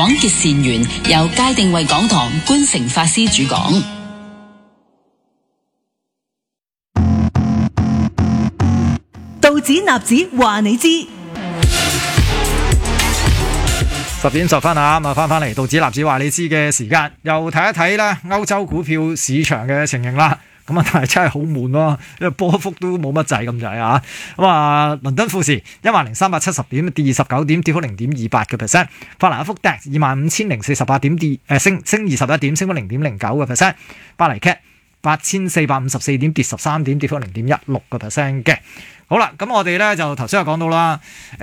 廣結善緣，由界定為港堂觀誠法師主講。 道指納指話你知 ，10點10分啊！咁啊，翻嚟道指納指話你知嘅時間，又睇一睇咧歐洲股票市場嘅情形啦。咁啊，但係真係好悶咯，因為波幅都冇乜滯咁滯啊！咁啊，倫敦富時10,370點，跌29點，跌幅0.28%。法蘭克福 DAX 25,048點，升21點，升幅0.09%。巴黎 CAC 8,454點，跌13點，跌幅0.16%嘅。好啦，咁我哋咧就頭先有講到啦，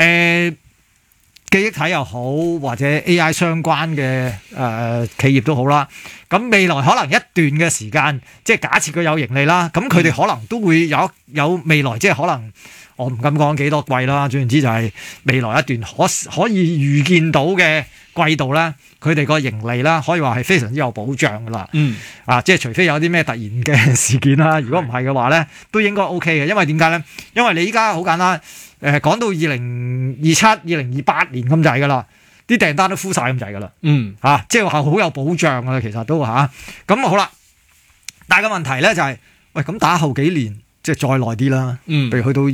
記憶體又好，或者 AI 相關嘅企業都好啦。咁未來可能一段嘅時間，即係假設佢有盈利啦，咁佢哋可能都會有未來，即係可能我唔敢講幾多季啦。總言之就係未來一段可以預見到嘅季度咧，佢哋個盈利啦，可以話係非常之有保障噶啦。即係除非有啲咩突然嘅事件啦，如果唔係嘅話咧，都應該 OK 嘅。因為點解咧？因為你依家好簡單。講到2027、2028年咁滯噶啦，啲訂單都敷晒咁滯噶啦，即係話好有保障噶啦，其實都咁好啦。但係個問題咧就係，喂，咁打後幾年，即係再耐啲啦，譬如去到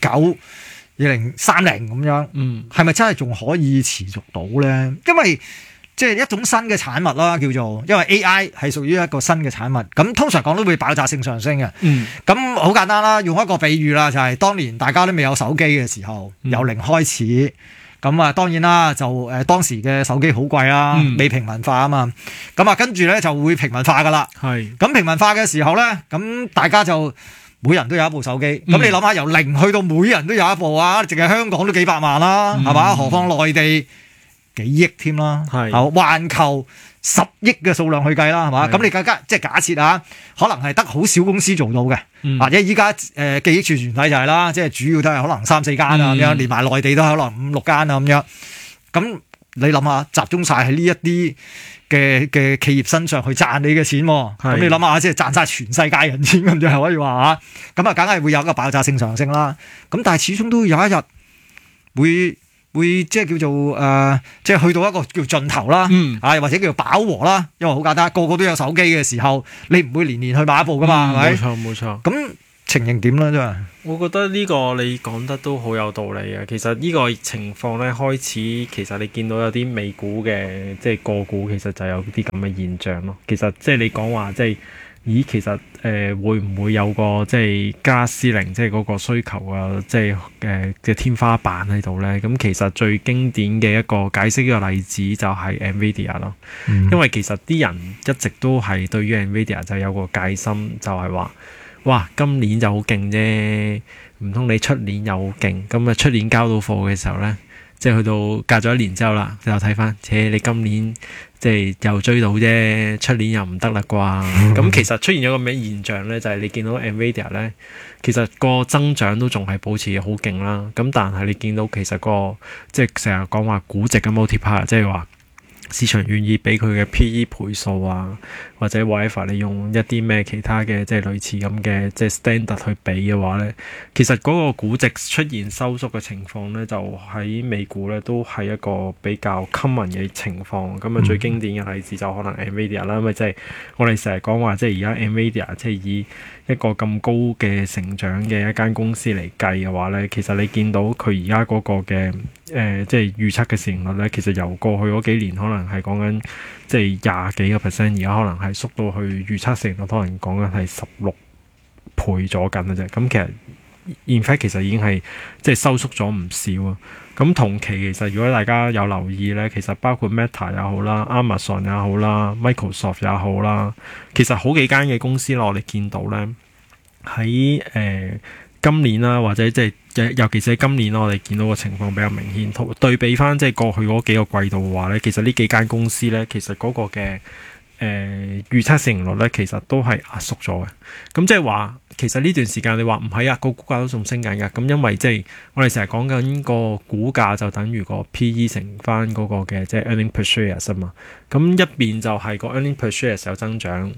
2029、2030咁樣，係咪真係仲可以持續到咧？因為即係一種新嘅產物啦，叫做，因為 AI 係屬於一個新嘅產物，咁通常講都會爆炸性上升嘅。咁好簡單啦，用一個比喻啦，就係當年大家都未有手機嘅時候，由零開始，咁啊當然啦，就當時嘅手機好貴啦，未平民化啊嘛，咁啊跟住咧就會平民化噶啦。咁平民化嘅時候咧，咁大家就每人都有一部手機。咁你諗下，由零去到每人都有一部啊，淨係香港都幾百萬啦，係嘛？何況內地幾億添啦，環球10億嘅數量去計啦，係嘛？咁你更加即係假設啊，可能係得好少公司做到嘅，或者依家記憶儲存體就係啦，即係主要都係可能3-4間啊咁樣，連埋內地都係可能5-6間啊咁樣。咁你諗下，集中晒喺呢一啲嘅企業身上去賺你嘅錢，咁你諗下，即係賺晒全世界人錢咁就係可以話嚇，咁啊梗係會有一個爆炸性上升啦。咁但係始終都有一日會即係叫做即係去到一個叫盡頭啦，或者叫做飽和啦。因為好簡單，個個都有手機嘅時候，你唔會年年去買一部噶嘛，係咪？ 冇錯。 咁情形點咧？真係， 我覺得呢個你講得都好有道理嘅。其實呢個情況咧開始，其實你見到有啲美股嘅即係個股，其實就有啲咁嘅現象咯。其實即係你講話即係。其實會唔會有個即係加司令，即係嗰個需求啊，即係嘅天花板喺度咧？咁其實最經典嘅一個解釋嘅例子就係 NVIDIA 咯，因為其實啲人一直都係對於 NVIDIA 就有個戒心，就係話，哇，今年就好勁啫，唔通你出年又好勁？咁啊出年交到貨嘅時候咧，即係去到隔咗1年之後啦，就睇翻，你今年即係又追到啫，出年又唔得啦啩？咁其實出現咗個咩現象咧？就係你見到 NVIDIA 咧，其實個增長都仲係保持好勁啦。咁但係你見到其實個即係成日講話估值嘅 multiplier，即係話市場願意俾佢嘅 PE 倍數啊，或者 whatever 你用一啲咩其他嘅即係類似咁嘅即係 standard 去比嘅話咧，其實嗰個估值出現收縮嘅情況咧，就喺美股咧都係一個比較 common 嘅情況。咁啊最經典嘅例子就可能 NVIDIA 啦，因為即係我哋成日講話即係而家 NVIDIA 即係以一個咁高嘅成長嘅一間公司嚟計嘅話咧，其實你見到佢而家嗰個嘅即係預測嘅市盈率咧，其實由過去嗰幾年可能係講緊即係20幾個 percent， 而家可能係縮到去預測市盈率可能講緊係16倍咗緊嘅啫。咁其實 in fact 其實已經係即係收縮咗唔少啊。咁同期其實如果大家有留意咧，其實包括 Meta 也好啦、Amazon 也好啦、Microsoft 也好啦，其實好幾間嘅公司我哋見到咧喺今年啦，或者即係尤其是喺今年我哋見到個情況比較明顯。對比翻即係過去嗰幾個季度嘅話咧，其實呢幾間公司咧，其實嗰個嘅預測市盈率咧，其實都係壓縮咗嘅。咁即係話，其實呢段時間你話唔係啊，個股價都仲升緊㗎。咁因為即係我哋成日講緊個股價就等於個 PE 乘翻嗰個嘅即係 earning per share 啊嘛。咁一邊就係個 earning per share 有增長。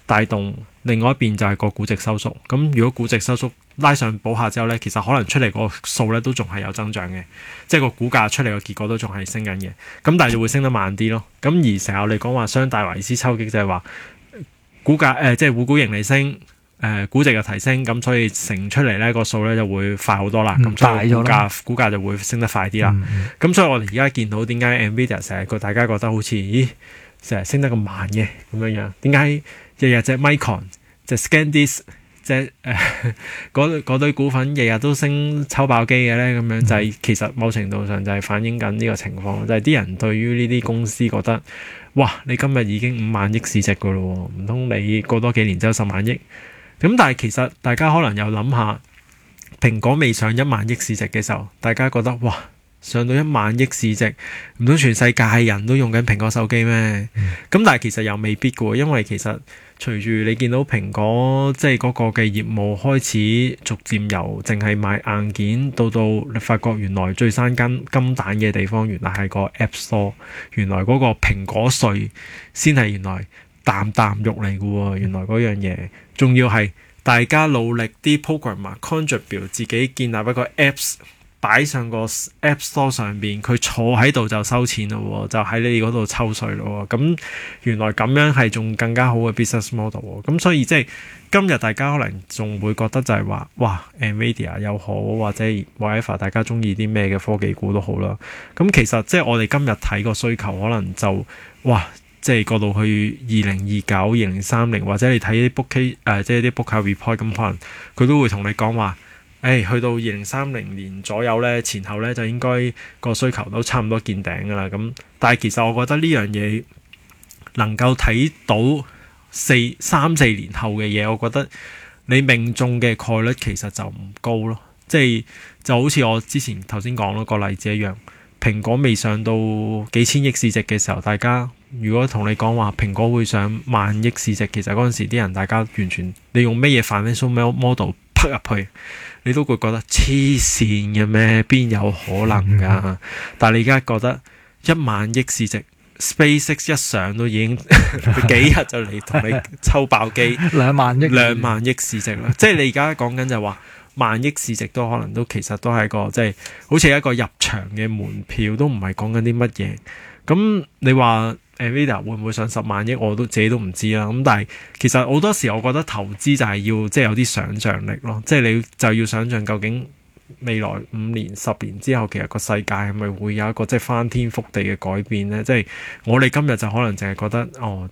帶動另外一邊就係個估值收縮。咁如果估值收縮拉上補下之後咧，其實可能出嚟個數咧都仲係有增長嘅，即係個股價出嚟個結果都仲係升緊嘅。咁但係就會升得慢啲咯。咁而成日我哋講話雙戴維斯抽擊就係話股價即係每股盈利升。估值嘅提升，咁所以乘出嚟咧個數咧就會快好多啦，咁所以股價就會升得快啲啦。咁所以我哋而家見到點解 Nvidia 成日大家覺得好似成日升得咁慢嘅咁樣樣？點解日日隻 Micron、隻 ScanDisk、隻嗰堆股份日日都升抽爆機嘅咧？咁樣就係其實某程度上就係反映緊呢個情況，就係啲人對於呢啲公司覺得，哇！你今日已經5萬億市值噶咯，唔通你過多幾年之後10萬億？咁但係其實大家可能又諗下，蘋果未上1萬億市值嘅時候，大家覺得哇，上到1萬億市值，唔通全世界人都用緊蘋果手機咩？咁但係其實又未必嘅，因為其實隨住你見到蘋果即係嗰個嘅業務開始逐漸由淨係賣硬件，到你發覺原來最生金蛋嘅地方，原來係個 App Store， 原來嗰個蘋果稅先係原來啖肉嚟嘅喎，原來嗰樣嘢，仲要係大家努力啲 programmer contribute 自己建立一個 apps 擺上個 App Store 上邊，佢坐喺度就收錢咯，就喺你嗰度抽稅咯。咁原來咁樣係仲更加好嘅 business model。咁所以即係今日大家可能仲會覺得就係話，哇 Nvidia 又好，或者 whatever 大家中意啲咩嘅科技股都好啦。咁其實即係我哋今日睇個需求可能就哇〜即係過到去2029、2030，或者你睇啲 book 即係啲 book report， 咁可能佢都會同你講話，去到2030年左右咧，前後咧就應該個需求都差唔多見頂㗎啦。咁但係其實我覺得呢樣嘢能夠睇到3、4年後嘅嘢，我覺得你命中嘅概率其實就唔高咯。即係就好似我之前頭先講嗰個例子一樣，蘋果未上到幾千億市值嘅時候，大家如果同你講話蘋果會上1萬億市值，其實嗰陣時啲人大家完全你用乜嘢 financial model 撲入去，你都會覺得黐線嘅咩？邊有可能㗎？但係你而家覺得1萬億市值 SpaceX 一上都已經幾日就嚟同你抽爆機 2萬億市值啦！即係你而家講緊就係話1萬億市值都可能都其實都係個即係好似一個入場嘅門票，都唔係講緊啲乜嘢。咁你話Nvidia 會唔會上10萬億？我都自己都唔知啦。咁但係其實好多時我覺得投資就係要即係有啲想像力咯。即係你就要想像究竟未來5年、10年之後，其實個世界係咪會有一個即係翻天覆地嘅改變咧？即係我哋今日就可能淨係覺得